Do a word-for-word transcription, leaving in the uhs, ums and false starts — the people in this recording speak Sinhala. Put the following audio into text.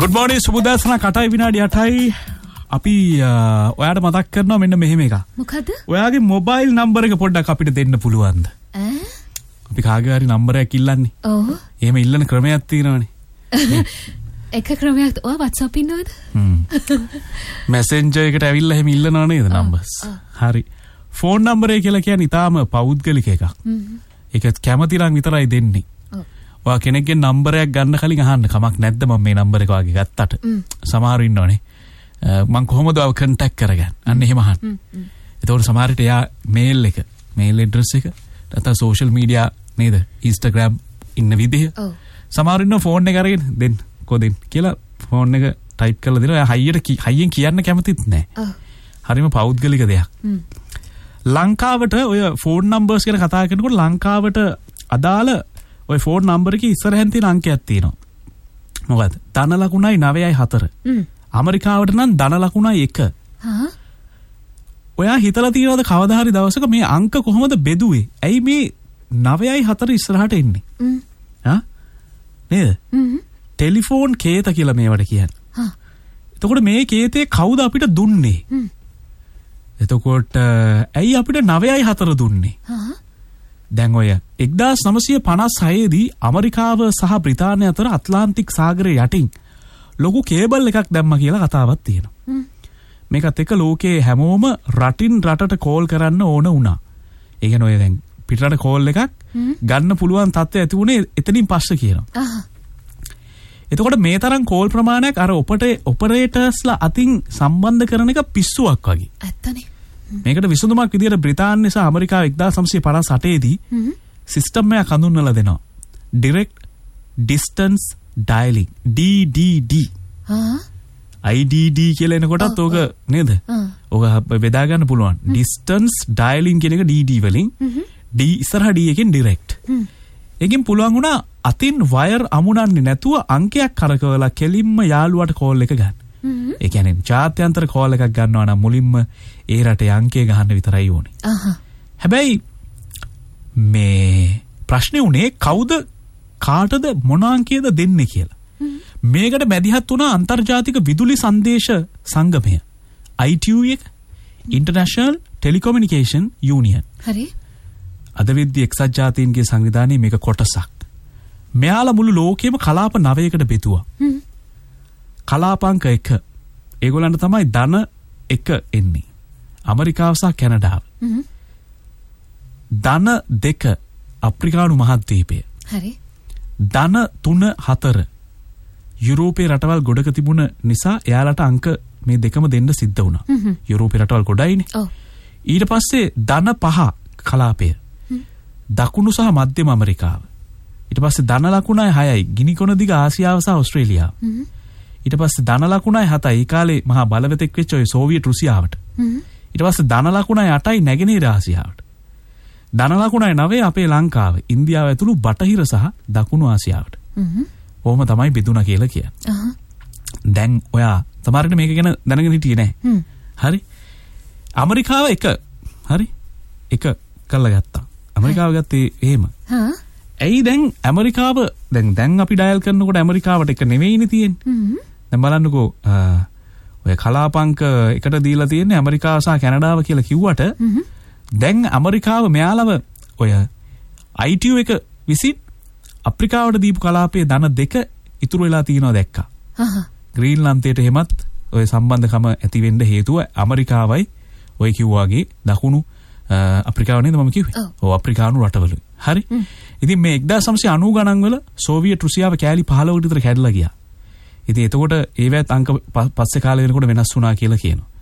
Good morning සුබදෑසන කටයි විනාඩි අටයි අපි ඔයාට මතක් කරනවා මෙන්න මෙහෙම එකක්. මොකද? ඔයාගේ මොබයිල් නම්බර් එක පොඩ්ඩක් අපිට දෙන්න පුළුවන්ද? ඈ? අපි කාගේ හරි නම්බරයක් ඉල්ලන්නේ. ඔව්. එහෙම ඉල්ලන ක්‍රමයක් තියෙනවනේ. එක ක්‍රමයක් ඔයා WhatsApp ඉන්නවද? හ්ම්. Messenger එකට ඇවිල්ලා එහෙම ඉල්ලනවා නේද numbers? හරි. ෆෝන් නම්බරය කියලා කියන්නේ ඊටාම පෞද්ගලික එකක්. හ්ම්. ඒක කැමති නම් විතරයි දෙන්නේ. ඔයා කෙනෙක්ගේ නම්බරයක් ගන්න කලින් අහන්න කමක් නැද්ද මම මේ නම්බර එක වගේ ගත්තට. සමහරු ඉන්නවනේ. මම කොහොමද ඔයාව කන්ටැක්ට් කරගන්නේ? අන්න එහෙම අහන්න. එතකොට සමහර විට එයා මේල් එක, මේල් ඇඩ්‍රස් එක, නැත්නම් සෝෂල් මීඩියා නේද? Instagram ඉන්න විදිහ. සමහරු ඉන්නව ෆෝන් එක අරගෙන දෙන්න කොහෙන් කියලා ෆෝන් එක ටයිප් කරලා දෙනවා. එයා හයියට හයියෙන් කියන්න කැමතිත් නැහැ. හරිම පෞද්ගලික දෙයක්. ලංකාවට ඔය ෆෝන් නම්බර්ස් ගැන කතා කරනකොට ලංකාවට අදාළ ඔය ෆෝන් නම්බර එකේ ඉස්සරහින් තියෙන අංකයක් තියෙනවා. මොකද? ධන ලකුණයි නවයයි හතර. ඇමරිකාවට නම් ධන ලකුණයි එක. හා. ඔයා හිතලා තියෙනවද කවදා හරි දවසක මේ අංක කොහොමද බෙදුවේ? ඇයි මේ නවයයි හතර ඉස්සරහට එන්නේ? හ්ම්. හා? නේද? හ්ම්. ටෙලිෆෝන් කේත කියලා මේවට කියන්නේ. හා. එතකොට මේ කේතේ කවුද අපිට දුන්නේ? හ්ම්. එතකොට ඇයි අපිට නවයයි හතර දුන්නේ? හා. දැන් ඔය එක්දාස් නවසිය පනස් හය දී ඇමරිකාව සහ බ්‍රිතාන්‍ය අතර ඇට්ලාන්ටික් සාගරය යටින් ලොකු කේබල් එකක් දැම්මා කියලා කතාවක් තියෙනවා. මේකත් එක්ක ලෝකයේ හැමෝම රටින් රටට කෝල් කරන්න ඕන වුණා. ඒ කියන්නේ ඔය දැන් පිටරට කෝල් එකක් ගන්න පුළුවන් තත්ත්වය ඇති වුණේ එතනින් පස්සේ කියනවා. එතකොට මේ තරම් කෝල් ප්‍රමාණයක් අර ඔපරේටර්ස්ලා අතින් සම්බන්ධ කරන එක පිස්සුවක් වගේ. ඇත්තනේ. මේකට විසඳුමක් විදියට බ්‍රිතාන්‍ය සහ ඇමරිකාව එක්දාස් නවසිය පනස් අටේ දී සිස්ටම් එකක් හඳුන්වලා දෙනවා. Direct Distance Dialing D D D. හා I D D කියලා එනකොටත් ඕක නේද? ඕක බෙදා ගන්න පුළුවන්. Distance Dialing කියන එක D D වලින් D ඉස්සරහ D එකෙන් direct. ඒකෙන් පුළුවන් වුණා අතින් වයර් අමුණන්නේ නැතුව අංකයක් කරකවලා කෙලින්ම යාළුවාට කෝල් එක ගන්න. ඒ කියන්නේ ජාත්‍යන්තර කෝල් එකක් ගන්නවා නම් මුලින්ම ඒ රටේ අංකය ගහන්න විතරයි ඕනේ. හැබැයි මේ ප්‍රශ්නේ උනේ කවුද කාටද මොන අංකයද දෙන්නේ කියලා. මේකට මැදිහත් වුණා අන්තර්ජාතික විදුලි සංදේශ සංගමය. I T U එක International Telecommunication Union. හරි. අද වෙද්දී එක්සත් ජාතීන්ගේ සංවිධානයේ මේක කොටසක්. මෙයාලා මුළු ලෝකෙම කලාප නවයකට බෙදුවා. කලාපාංක එක. ඒගොල්ලන්ට තමයි ධන එක එන්නේ. ඇමරිකාව සහ කැනඩාව. ධන දෙක අප්‍රිකානු මහද්වීපය. හරි. ධන තුන හතර යුරෝපේ රටවල් ගොඩක තිබුණ නිසා එයාලට අංක මේ දෙකම දෙන්න සිද්ධ වුණා. යුරෝපේ රටවල් ගොඩයිනේ. ඔව්. ඊට පස්සේ ධන පහ කලාපය. දකුණු සහ මධ්‍යම ඇමරිකාව. ඊට පස්සේ ධන ලකුණයි හයයි ගිනිකොන දිග ආසියාව සහ ඕස්ට්‍රේලියාව. ඊට පස්සේ ධන ලකුණයි හතයි ඒ කාලේ මහා බලවතෙක් වෙච්ච ඔය සෝවියට් රුසියාවට. ඊට පස්සේ ධන ලකුණයි අටයි නැගෙනහිර ආසියාවට. ධන ලකුණයි නවය අපේ ලංකාව, ඉන්දියාව ඇතුළු බටහිර සහ දකුණු ආසියාවට. කොහොම තමයි බෙදුණා කියලා කියන්නේ. දැන් ඔයා සමහරවිට මේක ගැන දැනගෙන හිටියේ නැහැ. හරි. ඇමරිකාව එක හරි එක කළා ගත්තා. ඇමරිකාව ගත්තේ එහෙම. හා. ඇයි දැන් ඇමරිකාව දැන් දැන් අපි ඩයල් කරනකොට ඇමරිකාවට එක නෙවෙයිනේ තියෙන්නේ. දැන් බලන්නකෝ ඔය කලාපංක එකට දීලා තියෙන්නේ ඇමරිකාව සහ කැනඩාව කියලා කිව්වට දැන් ඇමරිකාව මෙයාලව ඔය I T U එක විසින් අප්‍රිකාවට දීපු කලාපයේ ධන දෙක ඉතුරු වෙලා තියෙනවා දැක්කා. ග්‍රීන්ලන්තයට එහෙමත් ඔය සම්බන්ධකම ඇති වෙන්න හේතුව ඇමරිකාවයි ඔය කිව්වාගේ දකුණු අප්‍රිකාව නේද මම කිව්වේ? ඔව් අප්‍රිකානු රටවලුයි. හරි. ඉතින් මේ එක්දාස් නවසිය අනූ ගණන් වල සෝවියට් රුසියාව කෑලි පහළොවට විතර කැඩලා ගියා. ඉතින් එතකොට ඒවත් අංක පස්සේ කාලේ වෙනකොට වෙනස් වුණා කියලා කියනවා.